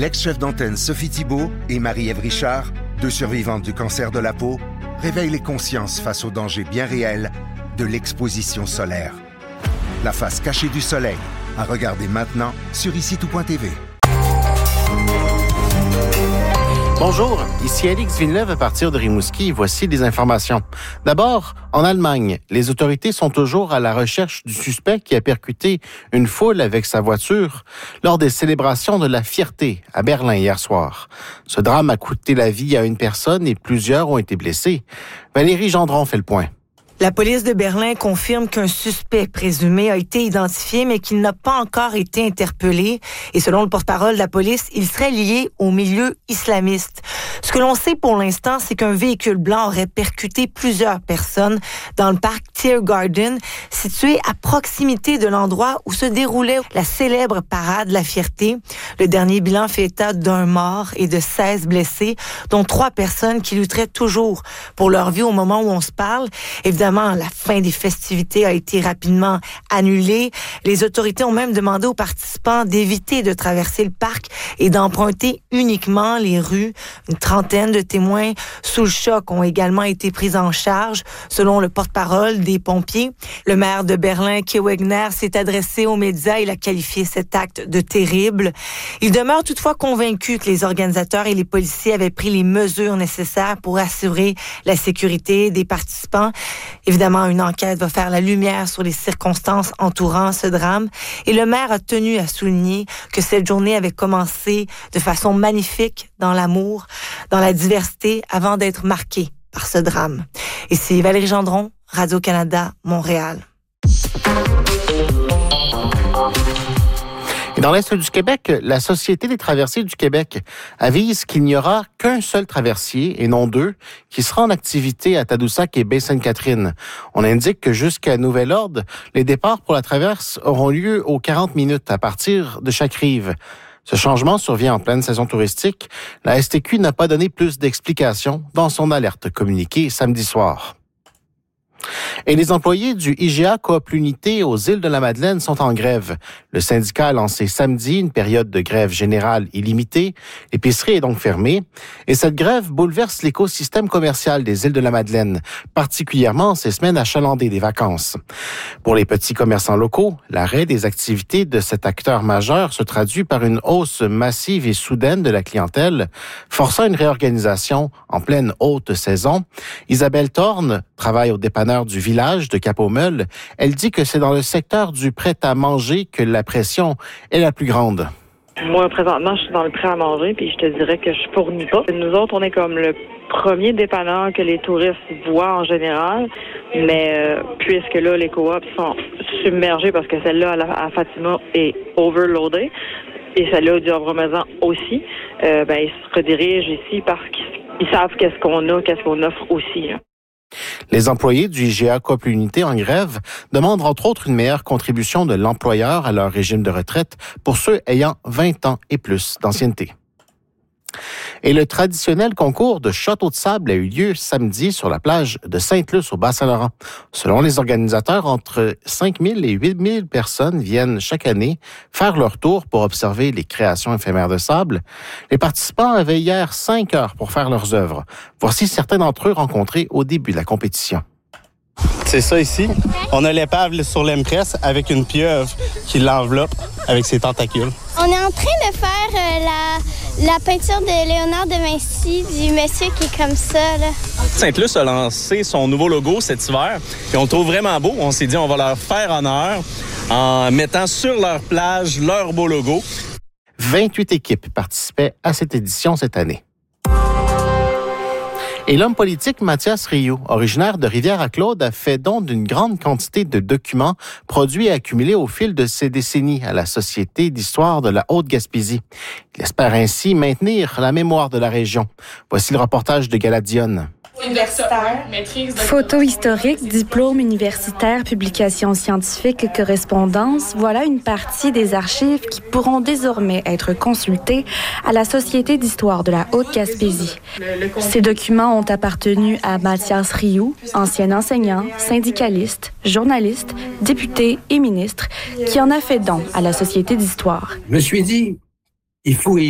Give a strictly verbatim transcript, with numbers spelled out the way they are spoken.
L'ex-chef d'antenne Sophie Thibault et Marie-Ève Richard, deux survivantes du cancer de la peau, réveillent les consciences face aux dangers bien réels de l'exposition solaire. La face cachée du soleil, à regarder maintenant sur ici tout point t v. Bonjour, ici Alix Villeneuve à partir de Rimouski. Voici les informations. D'abord, en Allemagne, les autorités sont toujours à la recherche du suspect qui a percuté une foule avec sa voiture lors des célébrations de la fierté à Berlin hier soir. Ce drame a coûté la vie à une personne et plusieurs ont été blessés. Valérie Gendron fait le point. La police de Berlin confirme qu'un suspect présumé a été identifié, mais qu'il n'a pas encore été interpellé. Et selon le porte-parole de la police, il serait lié au milieu islamiste. Ce que l'on sait pour l'instant, c'est qu'un véhicule blanc aurait percuté plusieurs personnes dans le parc Tiergarten, situé à proximité de l'endroit où se déroulait la célèbre parade de la fierté. Le dernier bilan fait état d'un mort et de seize blessés, dont trois personnes qui lutteraient toujours pour leur vie au moment où on se parle. Évidemment, la fin des festivités a été rapidement annulée. Les autorités ont même demandé aux participants d'éviter de traverser le parc et d'emprunter uniquement les rues. Une trentaine de témoins sous le choc ont également été pris en charge, selon le porte-parole des pompiers. Le maire de Berlin, Kai Wegner, s'est adressé aux médias. Il a qualifié cet acte de terrible. Il demeure toutefois convaincu que les organisateurs et les policiers avaient pris les mesures nécessaires pour assurer la sécurité des participants. Évidemment, une enquête va faire la lumière sur les circonstances entourant ce drame. Et le maire a tenu à souligner que cette journée avait commencé de façon magnifique dans l'amour, dans la diversité, avant d'être marquée par ce drame. Ici Valérie Gendron, Radio-Canada, Montréal. Et dans l'Est du Québec, la Société des traversiers du Québec avise qu'il n'y aura qu'un seul traversier, et non deux, qui sera en activité à Tadoussac et Baie-Sainte-Catherine. On indique que jusqu'à nouvel ordre, les départs pour la traverse auront lieu aux quarante minutes à partir de chaque rive. Ce changement survient en pleine saison touristique. La S T Q n'a pas donné plus d'explications dans son alerte communiquée samedi soir. Et les employés du I G A Coop L'Unité aux Îles-de-la-Madeleine sont en grève. Le syndicat a lancé samedi une période de grève générale illimitée. L'épicerie est donc fermée. Et cette grève bouleverse l'écosystème commercial des Îles-de-la-Madeleine, particulièrement en ces semaines achalandées des vacances. Pour les petits commerçants locaux, l'arrêt des activités de cet acteur majeur se traduit par une hausse massive et soudaine de la clientèle, forçant une réorganisation en pleine haute saison. Isabelle Thorne travaille au dépanneur du village de Cap-aux-Meules. Elle dit que c'est dans le secteur du prêt-à-manger que la pression est la plus grande. Moi, présentement, je suis dans le prêt à manger, puis je te dirais que je fournis pas. Nous autres, on est comme le premier dépanneur que les touristes voient en général, mais euh, puisque là, les coops sont submergés parce que celle-là, à, à Fatima, est overloadée, et celle-là du Havre-Maison aussi, euh, ben, ils se redirigent ici parce qu'ils savent qu'est-ce qu'on a, qu'est-ce qu'on offre aussi, là. Les employés du I G A Coop L'Unité en grève demandent entre autres une meilleure contribution de l'employeur à leur régime de retraite pour ceux ayant vingt ans et plus d'ancienneté. Et le traditionnel concours de château de sable a eu lieu samedi sur la plage de Sainte-Luce au Bas-Saint-Laurent. Selon les organisateurs, entre cinq mille et huit mille personnes viennent chaque année faire leur tour pour observer les créations éphémères de sable. Les participants avaient hier cinq heures pour faire leurs œuvres. Voici certains d'entre eux rencontrés au début de la compétition. C'est ça ici. On a l'épave sur l'impresse avec une pieuvre qui l'enveloppe avec ses tentacules. On est en train de faire euh, la, la peinture de Léonard de Vinci, du monsieur qui est comme ça, là. Sainte-Luce a lancé son nouveau logo cet hiver et on le trouve vraiment beau. On s'est dit on va leur faire honneur en mettant sur leur plage leur beau logo. vingt-huit équipes participaient à cette édition cette année. Et l'homme politique Mathias Rioux, originaire de Rivière-à-Claude, a fait don d'une grande quantité de documents produits et accumulés au fil de ces décennies à la Société d'histoire de la Haute-Gaspésie. Il espère ainsi maintenir la mémoire de la région. Voici le reportage de Galadion. Universitaire, photo historique, diplôme universitaire, publications scientifiques, correspondance, voilà une partie des archives qui pourront désormais être consultées à la Société d'histoire de la Haute-Gaspésie. Ces documents ont appartenu à Mathias Rioux, ancien enseignant, syndicaliste, journaliste, député et ministre, qui en a fait don à la Société d'histoire. Je me suis dit, il faut